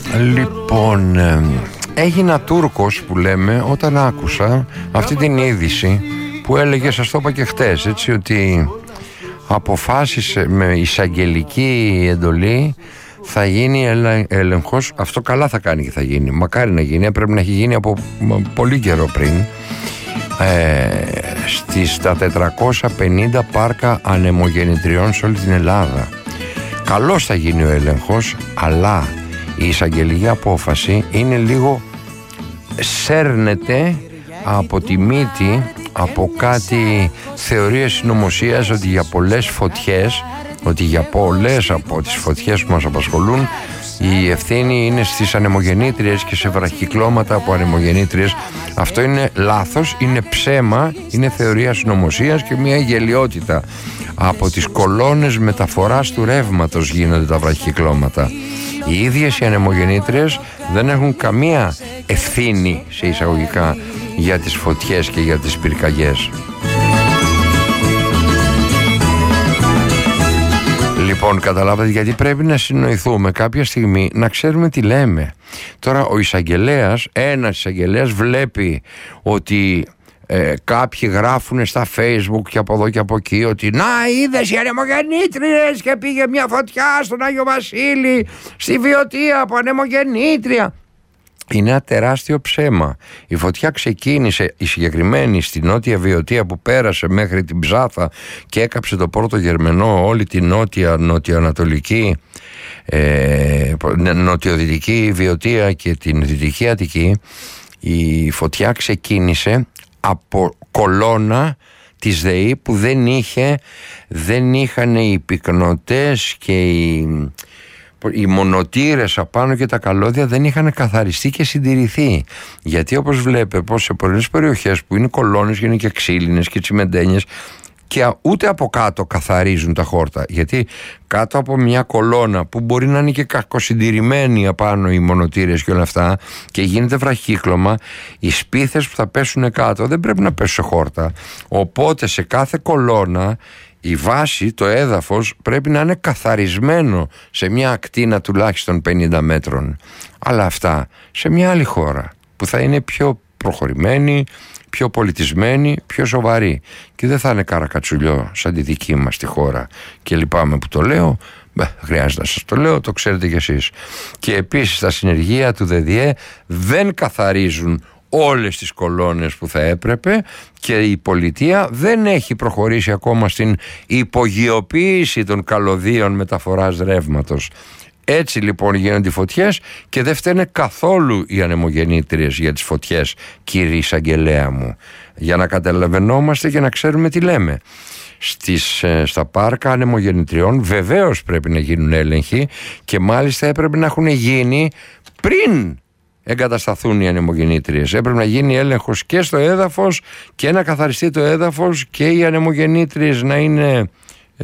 Λοιπόν, έγινα Τούρκος που λέμε όταν άκουσα αυτή την είδηση που έλεγε, σας το είπα και χτες, έτσι, ότι αποφάσισε με εισαγγελική εντολή θα γίνει έλεγχος. Αυτό καλά θα κάνει και θα γίνει, μακάρι να γίνει, πρέπει να έχει γίνει από πολύ καιρό πριν, στα 450 πάρκα ανεμογεννητριών σε όλη την Ελλάδα. Καλώς θα γίνει ο έλεγχος, αλλά η εισαγγελική απόφαση είναι λίγο, σέρνεται από τη μύτη από κάτι θεωρίες συνωμοσίας ότι για πολλές φωτιές, ότι για πολλές από τις φωτιές που μας απασχολούν η ευθύνη είναι στις ανεμογεννήτριες και σε βραχυκλώματα από ανεμογεννήτριες. Αυτό είναι λάθος, είναι ψέμα, είναι θεωρία συνωμοσίας και μια γελιότητα. Από τις κολόνες μεταφοράς του ρεύματος γίνονται τα βραχυκλώματα. Οι ίδιες οι ανεμογεννήτριες δεν έχουν καμία ευθύνη, σε εισαγωγικά, για τις φωτιές και για τις πυρκαγιές. Λοιπόν, καταλάβατε γιατί πρέπει να συνοηθούμε κάποια στιγμή, να ξέρουμε τι λέμε. Τώρα ο εισαγγελέας, ένας εισαγγελέας βλέπει ότι κάποιοι γράφουν στα Facebook και από εδώ και από εκεί ότι να, είδες οι ανεμογεννήτριες και πήγε μια φωτιά στον Άγιο Βασίλη στη Βιωτία από ανεμογεννήτρια. Είναι ένα τεράστιο ψέμα. Η φωτιά ξεκίνησε, η συγκεκριμένη, στη Νότια Βιωτία που πέρασε μέχρι την Ψάθα και έκαψε το Πόρτο Γερμενό, όλη την νότιο-ανατολική, νοτιοδυτική Βιωτία και την Δυτική Αττική. Η φωτιά ξεκίνησε από κολόνα της ΔΕΗ που δεν είχαν οι πυκνοτές και οι μονοτήρες απάνω και τα καλώδια δεν είχαν καθαριστεί και συντηρηθεί. Γιατί όπως βλέπετε σε πολλές περιοχές που είναι κολόνες και είναι και ξύλινες και τσιμεντένιες και ούτε από κάτω καθαρίζουν τα χόρτα, γιατί κάτω από μια κολόνα που μπορεί να είναι και κακοσυντηρημένη απάνω οι μονοτήρες και όλα αυτά και γίνεται βραχύκλωμα, οι σπίθες που θα πέσουν κάτω δεν πρέπει να πέσουν σε χόρτα. Οπότε σε κάθε κολόνα η βάση, το έδαφος πρέπει να είναι καθαρισμένο σε μια ακτίνα τουλάχιστον 50 μέτρων. Αλλά αυτά σε μια άλλη χώρα που θα είναι πιο προχωρημένη, πιο πολιτισμένη, πιο σοβαρή και δεν θα είναι καρακατσουλιό σαν τη δική μας τη χώρα. Και λυπάμαι που το λέω, χρειάζεται να σας το λέω, το ξέρετε κι εσείς. Και επίσης τα συνεργεία του ΔΔΕ δεν καθαρίζουν όλες τις κολόνες που θα έπρεπε και η πολιτεία δεν έχει προχωρήσει ακόμα στην υπογειοποίηση των καλωδίων μεταφοράς ρεύματος. Έτσι λοιπόν γίνονται οι φωτιές και δεν φταίνε καθόλου οι ανεμογεννήτριες για τις φωτιές, κύριε εισαγγελέα μου, για να καταλαβαίνόμαστε και να ξέρουμε τι λέμε. Στα πάρκα ανεμογεννητριών βεβαίως πρέπει να γίνουν έλεγχοι και μάλιστα έπρεπε να έχουν γίνει πριν εγκατασταθούν οι ανεμογεννήτριες. Έπρεπε να γίνει έλεγχος και στο έδαφος και να καθαριστεί το έδαφος και οι ανεμογεννήτριες να είναι